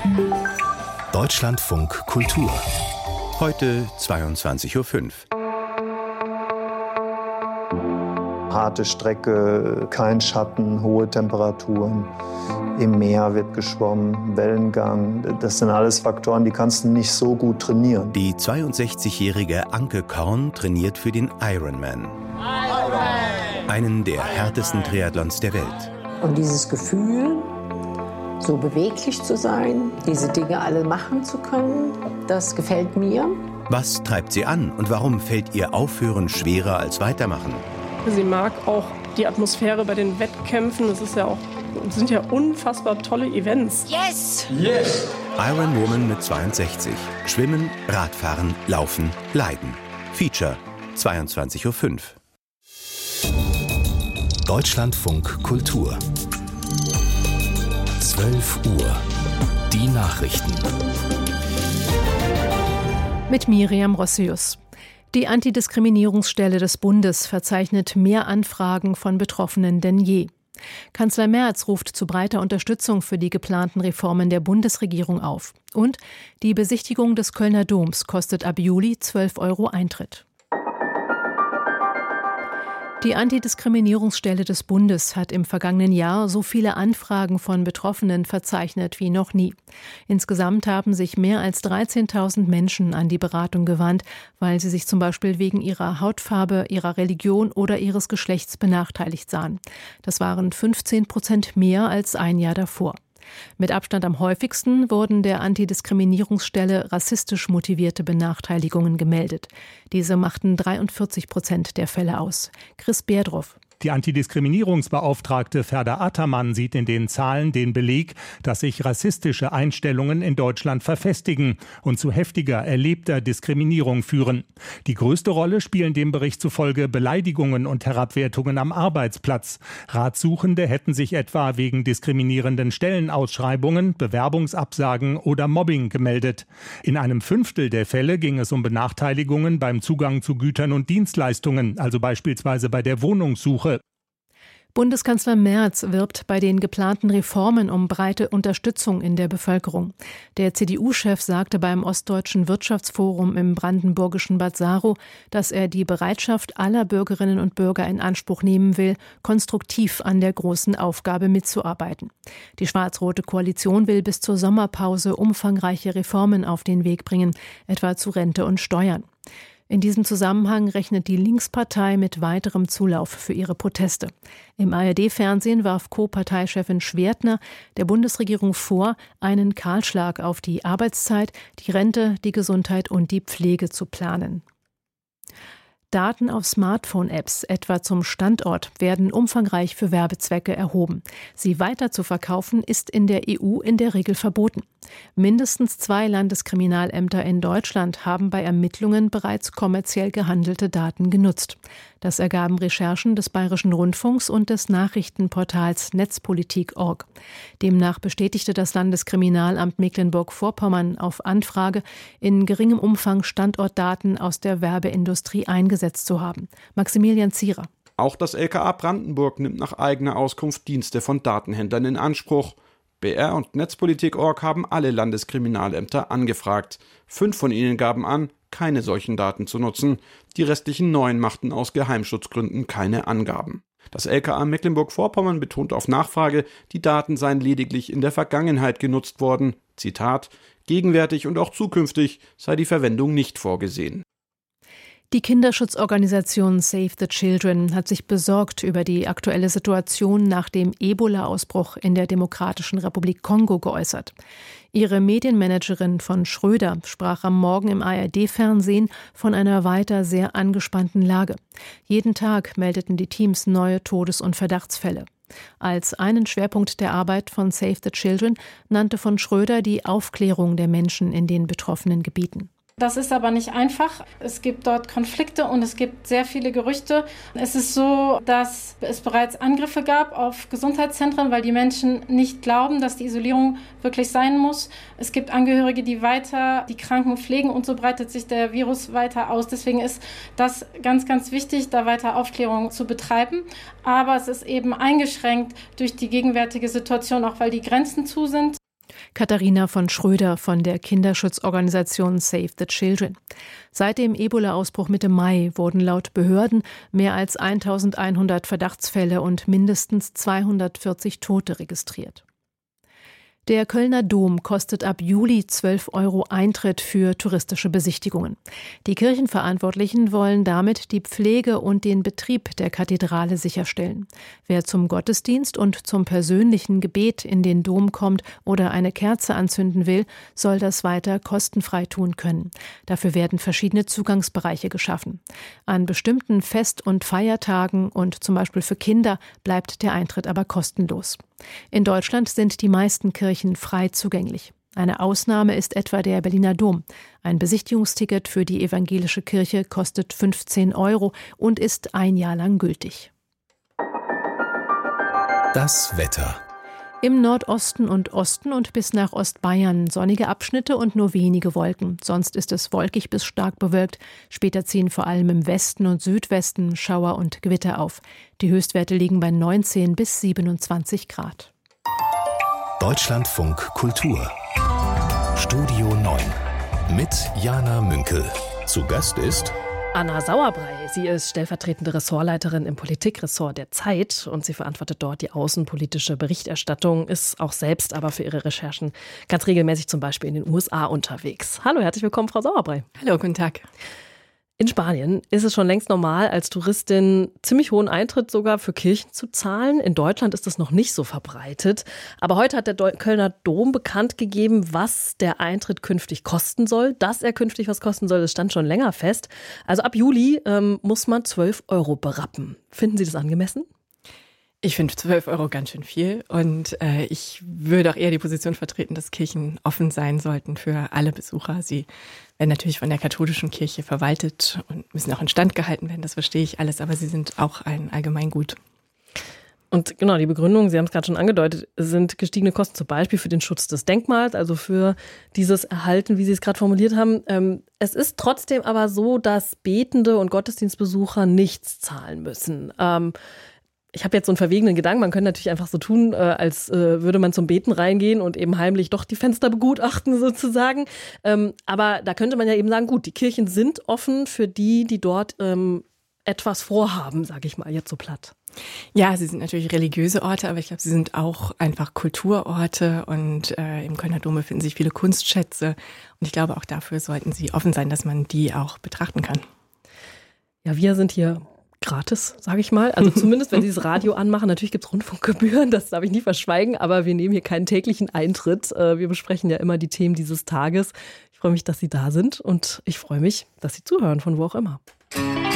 Deutschlandfunk Kultur. Heute 22:05 Uhr. Harte Strecke, kein Schatten, hohe Temperaturen. Im Meer wird geschwommen, Wellengang. Das sind alles Faktoren, die kannst du nicht so gut trainieren. Die 62-jährige Anke Korn trainiert für den Ironman. Einen der härtesten Triathlons der Welt. Und dieses Gefühl, so beweglich zu sein, diese Dinge alle machen zu können, das gefällt mir. Was treibt sie an und warum fällt ihr Aufhören schwerer als Weitermachen? Sie mag auch die Atmosphäre bei den Wettkämpfen. Das sind ja unfassbar tolle Events. Yes! Yes! Ironwoman mit 62. Schwimmen, Radfahren, Laufen, Leiden. Feature 22:05 Uhr. Deutschlandfunk Kultur. 12 Uhr. Die Nachrichten. Mit Miriam Rossius. Die Antidiskriminierungsstelle des Bundes verzeichnet mehr Anfragen von Betroffenen denn je. Kanzler Merz ruft zu breiter Unterstützung für die geplanten Reformen der Bundesregierung auf. Und die Besichtigung des Kölner Doms kostet ab Juli 12 € Eintritt. Die Antidiskriminierungsstelle des Bundes hat im vergangenen Jahr so viele Anfragen von Betroffenen verzeichnet wie noch nie. Insgesamt haben sich mehr als 13.000 Menschen an die Beratung gewandt, weil sie sich zum Beispiel wegen ihrer Hautfarbe, ihrer Religion oder ihres Geschlechts benachteiligt sahen. Das waren 15% mehr als ein Jahr davor. Mit Abstand am häufigsten wurden der Antidiskriminierungsstelle rassistisch motivierte Benachteiligungen gemeldet. Diese machten 43% der Fälle aus. Chris Berdrow. Die Antidiskriminierungsbeauftragte Ferda Ataman sieht in den Zahlen den Beleg, dass sich rassistische Einstellungen in Deutschland verfestigen und zu heftiger erlebter Diskriminierung führen. Die größte Rolle spielen dem Bericht zufolge Beleidigungen und Herabwertungen am Arbeitsplatz. Ratsuchende hätten sich etwa wegen diskriminierenden Stellenausschreibungen, Bewerbungsabsagen oder Mobbing gemeldet. In einem Fünftel der Fälle ging es um Benachteiligungen beim Zugang zu Gütern und Dienstleistungen, also beispielsweise bei der Wohnungssuche. Bundeskanzler Merz wirbt bei den geplanten Reformen um breite Unterstützung in der Bevölkerung. Der CDU-Chef sagte beim Ostdeutschen Wirtschaftsforum im brandenburgischen Bad Saro, dass er die Bereitschaft aller Bürgerinnen und Bürger in Anspruch nehmen will, konstruktiv an der großen Aufgabe mitzuarbeiten. Die schwarz-rote Koalition will bis zur Sommerpause umfangreiche Reformen auf den Weg bringen, etwa zu Rente und Steuern. In diesem Zusammenhang rechnet die Linkspartei mit weiterem Zulauf für ihre Proteste. Im ARD-Fernsehen warf Co-Parteichefin Schwertner der Bundesregierung vor, einen Kahlschlag auf die Arbeitszeit, die Rente, die Gesundheit und die Pflege zu planen. Daten auf Smartphone-Apps, etwa zum Standort, werden umfangreich für Werbezwecke erhoben. Sie weiter zu verkaufen, ist in der EU in der Regel verboten. Mindestens 2 Landeskriminalämter in Deutschland haben bei Ermittlungen bereits kommerziell gehandelte Daten genutzt. Das ergaben Recherchen des Bayerischen Rundfunks und des Nachrichtenportals Netzpolitik.org. Demnach bestätigte das Landeskriminalamt Mecklenburg-Vorpommern auf Anfrage, in geringem Umfang Standortdaten aus der Werbeindustrie eingesetzt zu haben. Maximilian Zierer. Auch das LKA Brandenburg nimmt nach eigener Auskunft Dienste von Datenhändlern in Anspruch. BR und Netzpolitik.org haben alle Landeskriminalämter angefragt. 5 von ihnen gaben an, keine solchen Daten zu nutzen. Die restlichen 9 machten aus Geheimschutzgründen keine Angaben. Das LKA Mecklenburg-Vorpommern betont auf Nachfrage, die Daten seien lediglich in der Vergangenheit genutzt worden. Zitat: Gegenwärtig und auch zukünftig sei die Verwendung nicht vorgesehen. Die Kinderschutzorganisation Save the Children hat sich besorgt über die aktuelle Situation nach dem Ebola-Ausbruch in der Demokratischen Republik Kongo geäußert. Ihre Medienmanagerin von Schröder sprach am Morgen im ARD-Fernsehen von einer weiter sehr angespannten Lage. Jeden Tag meldeten die Teams neue Todes- und Verdachtsfälle. Als einen Schwerpunkt der Arbeit von Save the Children nannte von Schröder die Aufklärung der Menschen in den betroffenen Gebieten. Das ist aber nicht einfach. Es gibt dort Konflikte und es gibt sehr viele Gerüchte. Es ist so, dass es bereits Angriffe gab auf Gesundheitszentren, weil die Menschen nicht glauben, dass die Isolierung wirklich sein muss. Es gibt Angehörige, die weiter die Kranken pflegen und so breitet sich der Virus weiter aus. Deswegen ist das ganz, ganz wichtig, da weiter Aufklärung zu betreiben. Aber es ist eben eingeschränkt durch die gegenwärtige Situation, auch weil die Grenzen zu sind. Katharina von Schröder von der Kinderschutzorganisation Save the Children. Seit dem Ebola-Ausbruch Mitte Mai wurden laut Behörden mehr als 1100 Verdachtsfälle und mindestens 240 Tote registriert. Der Kölner Dom kostet ab Juli 12 € Eintritt für touristische Besichtigungen. Die Kirchenverantwortlichen wollen damit die Pflege und den Betrieb der Kathedrale sicherstellen. Wer zum Gottesdienst und zum persönlichen Gebet in den Dom kommt oder eine Kerze anzünden will, soll das weiter kostenfrei tun können. Dafür werden verschiedene Zugangsbereiche geschaffen. An bestimmten Fest- und Feiertagen und zum Beispiel für Kinder bleibt der Eintritt aber kostenlos. In Deutschland sind die meisten Kirchen frei zugänglich. Eine Ausnahme ist etwa der Berliner Dom. Ein Besichtigungsticket für die evangelische Kirche kostet 15 € und ist ein Jahr lang gültig. Das Wetter. Im Nordosten und Osten und bis nach Ostbayern sonnige Abschnitte und nur wenige Wolken. Sonst ist es wolkig bis stark bewölkt. Später ziehen vor allem im Westen und Südwesten Schauer und Gewitter auf. Die Höchstwerte liegen bei 19 bis 27 Grad. Deutschlandfunk Kultur. Studio 9 mit Jana Münkel. Zu Gast ist Anna Sauerbrey. Sie ist stellvertretende Ressortleiterin im Politikressort der Zeit und sie verantwortet dort die außenpolitische Berichterstattung, ist auch selbst aber für ihre Recherchen ganz regelmäßig zum Beispiel in den USA unterwegs. Hallo, herzlich willkommen, Frau Sauerbrey. Hallo, guten Tag. In Spanien ist es schon längst normal, als Touristin ziemlich hohen Eintritt sogar für Kirchen zu zahlen. In Deutschland ist das noch nicht so verbreitet. Aber heute hat der Kölner Dom bekannt gegeben, was der Eintritt künftig kosten soll. Dass er künftig was kosten soll, das stand schon länger fest. Also ab Juli muss man 12 € berappen. Finden Sie das angemessen? Ich finde 12 € ganz schön viel und ich würde auch eher die Position vertreten, dass Kirchen offen sein sollten für alle Besucher. Sie werden natürlich von der katholischen Kirche verwaltet und müssen auch instand gehalten werden, das verstehe ich alles, aber sie sind auch ein Allgemeingut. Und genau, die Begründung, Sie haben es gerade schon angedeutet, sind gestiegene Kosten zum Beispiel für den Schutz des Denkmals, also für dieses Erhalten, wie Sie es gerade formuliert haben. Es ist trotzdem aber so, dass Betende und Gottesdienstbesucher nichts zahlen müssen. Ich habe jetzt so einen verwegenen Gedanken, man könnte natürlich einfach so tun, als würde man zum Beten reingehen und eben heimlich doch die Fenster begutachten sozusagen. Aber da könnte man ja eben sagen, gut, die Kirchen sind offen für die, die dort etwas vorhaben, sage ich mal jetzt so platt. Ja, sie sind natürlich religiöse Orte, aber ich glaube, sie sind auch einfach Kulturorte und im Kölner Dom befinden sich viele Kunstschätze und ich glaube, auch dafür sollten sie offen sein, dass man die auch betrachten kann. Ja, wir sind hier gratis, sage ich mal. Also zumindest, wenn Sie das Radio anmachen. Natürlich gibt es Rundfunkgebühren, das darf ich nie verschweigen, aber wir nehmen hier keinen täglichen Eintritt. Wir besprechen ja immer die Themen dieses Tages. Ich freue mich, dass Sie da sind und ich freue mich, dass Sie zuhören, von wo auch immer.